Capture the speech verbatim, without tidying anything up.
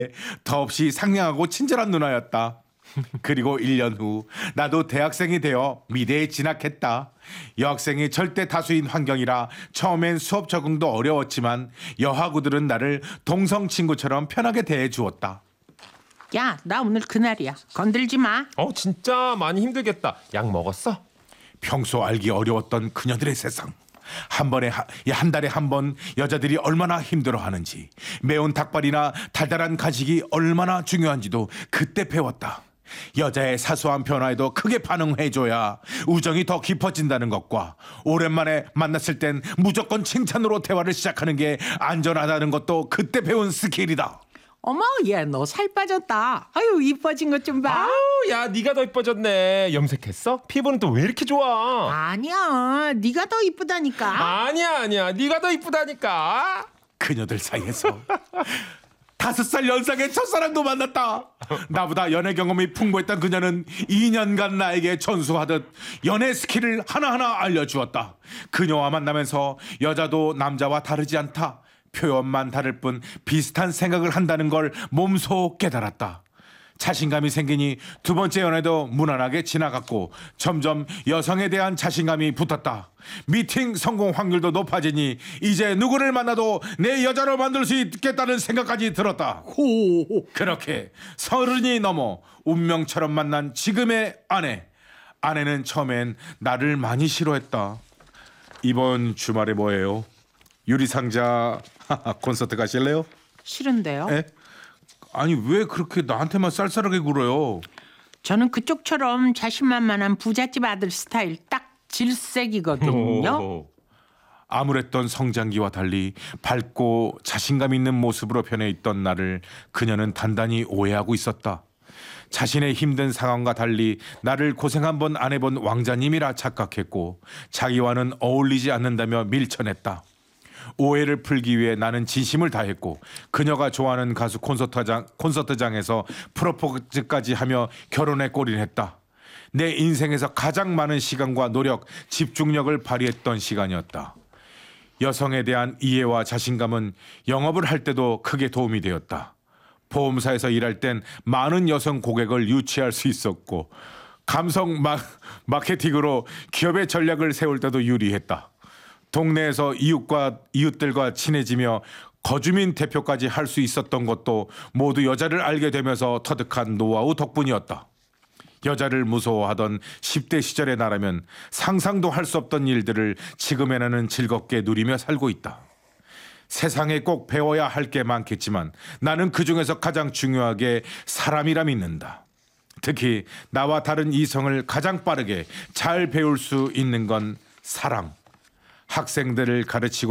더없이 상냥하고 친절한 누나였다. 그리고 일 년 후 나도 대학생이 되어 미대에 진학했다. 여학생이 절대 다수인 환경이라 처음엔 수업 적응도 어려웠지만 여하구들은 나를 동성 친구처럼 편하게 대해주었다. 야, 나 오늘 그날이야. 건들지 마. 어 진짜 많이 힘들겠다. 약 먹었어? 평소 알기 어려웠던 그녀들의 세상. 한 번에 하, 한 달에 한 번 여자들이 얼마나 힘들어하는지, 매운 닭발이나 달달한 간식이 얼마나 중요한지도 그때 배웠다. 여자의 사소한 변화에도 크게 반응해줘야 우정이 더 깊어진다는 것과 오랜만에 만났을 땐 무조건 칭찬으로 대화를 시작하는 게 안전하다는 것도 그때 배운 스킬이다. 어머, 얘 너 살 빠졌다. 아유, 이뻐진 것 좀 봐. 아우 야 네가 더 이뻐졌네. 염색했어? 피부는 또 왜 이렇게 좋아? 아니야, 네가 더 이쁘다니까. 아니야 아니야 네가 더 이쁘다니까. 그녀들 사이에서 다섯 살 연상의 첫사랑도 만났다. 나보다 연애 경험이 풍부했던 그녀는 이 년간 나에게 전수하듯 연애 스킬을 하나하나 알려주었다. 그녀와 만나면서 여자도 남자와 다르지 않다. 표현만 다를 뿐 비슷한 생각을 한다는 걸 몸소 깨달았다. 자신감이 생기니 두 번째 연애도 무난하게 지나갔고 점점 여성에 대한 자신감이 붙었다. 미팅 성공 확률도 높아지니 이제 누구를 만나도 내 여자로 만들 수 있겠다는 생각까지 들었다. 호. 그렇게 서른이 넘어 운명처럼 만난 지금의 아내. 아내는 처음엔 나를 많이 싫어했다. 이번 주말에 뭐예요? 유리상자 콘서트 가실래요? 싫은데요? 에? 아니 왜 그렇게 나한테만 쌀쌀하게 굴어요? 저는 그쪽처럼 자신만만한 부잣집 아들 스타일 딱 질색이거든요. 암울했던 성장기와 달리 밝고 자신감 있는 모습으로 변해 있던 나를 그녀는 단단히 오해하고 있었다. 자신의 힘든 상황과 달리 나를 고생 한번 안 해본 왕자님이라 착각했고 자기와는 어울리지 않는다며 밀쳐냈다. 오해를 풀기 위해 나는 진심을 다했고 그녀가 좋아하는 가수 콘서트장, 콘서트장에서 프로포즈까지 하며 결혼에 골인했다. 내 인생에서 가장 많은 시간과 노력, 집중력을 발휘했던 시간이었다. 여성에 대한 이해와 자신감은 영업을 할 때도 크게 도움이 되었다. 보험사에서 일할 땐 많은 여성 고객을 유치할 수 있었고 감성 마, 마케팅으로 기업의 전략을 세울 때도 유리했다. 동네에서 이웃과 이웃들과 친해지며 거주민 대표까지 할 수 있었던 것도 모두 여자를 알게 되면서 터득한 노하우 덕분이었다. 여자를 무서워하던 십 대 시절의 나라면 상상도 할 수 없던 일들을 지금의 나는 즐겁게 누리며 살고 있다. 세상에 꼭 배워야 할 게 많겠지만 나는 그중에서 가장 중요하게 사람이라 믿는다. 특히 나와 다른 이성을 가장 빠르게 잘 배울 수 있는 건 사랑. 학생들을 가르치고